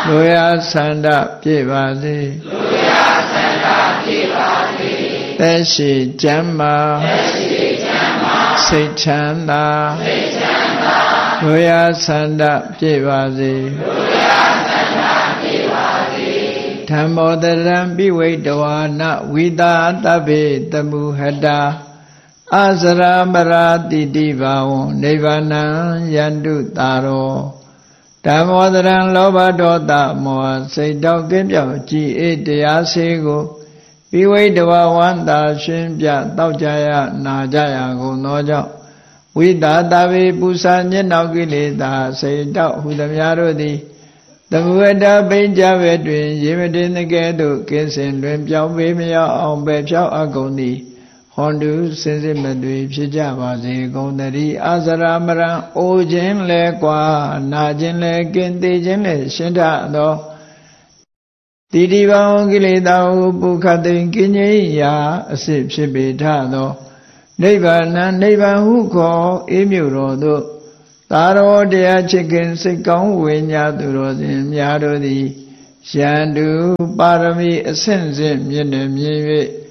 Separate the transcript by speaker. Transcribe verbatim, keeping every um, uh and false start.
Speaker 1: လူရဆန္ဒပြည့်ပါစေ
Speaker 2: လူရဆန္ဒပြည့်ပါစေ
Speaker 1: သက်ရှိကျမ်းမာ
Speaker 2: သက်ရှိကျမ်းမာ
Speaker 1: စိတ်ချမ်းသာ
Speaker 2: စိတ်ချမ်းသာ
Speaker 1: လူရဆန္ဒပြည့်ပါစေ
Speaker 2: လူရဆန္ဒပြည့်ပါစေ
Speaker 1: ဓမ္မောတရံပိဝိတဝါနဝိတာတဗ္ဗေတမုဟတာအစရာမရာတိတိဘာဝံနိဗ္ဗာနံယန္တုတာရောဓမ္မောတရံလောဘဒေါသမောဟစိတ်တောက်ကင်းပြောက်ကြည်အေးတရားစေကိုပိဝိတဝဝန္တာရှင်ပြတောက်ကြရနာကြရကုန်သောကြောင့်ဝိတာတဗေပူဇာညစ်နောက်ကိလေသာစိတ်တောက်ဟူသည်များတို့သည်သမုဝတ္တပိဉ္စဝေတွင်ရေမတင်တကဲ့သို့ကင်းစင်တွင်ပြောင်းပေမရောက်အောင်ပဲဖြောက်အကုန်သည်ဟွန်တုစင်စစ်မသွေဖြစ်ကြပါစေကုန်သတည်းအစရာမရံအိုခြင်းလဲကွာနာခြင်းလဲကင်းသေးခြင်းလဲရှင်းထသောတိတိဘောင်ကိလေသာဟုပုခတ်သိင်ကင်းငြိမ်းရာအစစ်ဖြစ်ပေထသောနိဗ္ဗာန်နိဗ္ဗာန်ဟုခေါ်အေးမြုပ်တော်သို့သာရောတရားချစ်ခင်စိတ်ကောင်းဝိညာသူတော်စင်များတို့သည်ယန္တုပါရမီအဆင့်ဆင့်မြင့်နေမြင့်၍